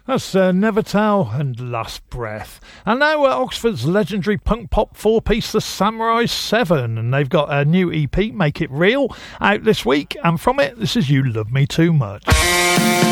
That's Nevertell and Last Breath. And now Oxford's legendary punk pop four-piece The Samurai 7, and they've got a new EP, Make It Real, out this week, and from it, this is You Love Me Too Much.